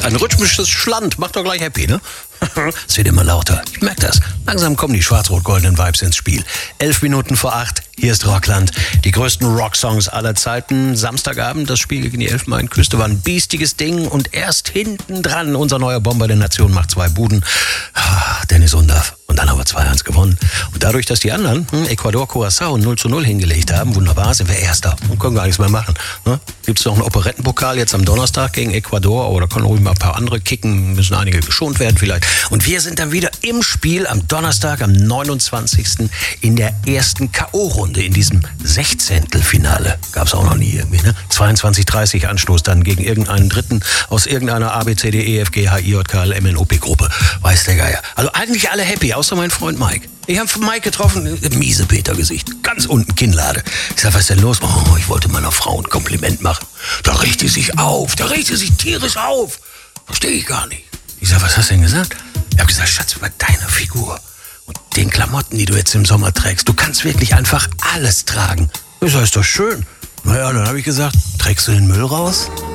Ein rhythmisches Schland, macht doch gleich happy, ne? Es wird immer lauter, ich merke das. Langsam kommen die schwarz-rot-goldenen Vibes ins Spiel. 7:11, hier ist Rockland. Die größten Rocksongs aller Zeiten. Samstagabend, das Spiel gegen die Elfenbeinküste war ein biestiges Ding. Und erst hinten dran, unser neuer Bomber der Nation macht 2 Buden. Dennis Undaff. Und dann haben wir 2-1 gewonnen. Und dadurch, dass die anderen, Ecuador, Curaçao 0:0 hingelegt haben, wunderbar, sind wir Erster und können gar nichts mehr machen. Ne? Gibt es noch einen Operettenpokal jetzt am Donnerstag gegen Ecuador oder können ruhig mal ein paar andere kicken, müssen einige geschont werden vielleicht. Und wir sind dann wieder im Spiel am Donnerstag, am 29. in der ersten K.O.-Runde, in diesem 16. Gab es auch noch nie irgendwie, ne? 22:30 Anstoß dann gegen irgendeinen Dritten aus irgendeiner ABCDEFGHIJKLMNOP-Gruppe. Weiß der Geier. Also eigentlich alle happy, außer mein Freund Mike. Ich habe Mike getroffen, miese Peter-Gesicht, ganz unten Kinnlade. Ich sag, was ist denn los? Oh, ich wollte meiner Frau ein Kompliment machen. Da regt sie sich auf, da regt sie sich tierisch auf. Verstehe ich gar nicht. Ich sag, was hast du denn gesagt? Ich habe gesagt, Schatz, über deine Figur und den Klamotten, die du jetzt im Sommer trägst, du kannst wirklich einfach alles tragen. Ich sag, ist doch schön. Naja, dann habe ich gesagt, trägst du den Müll raus?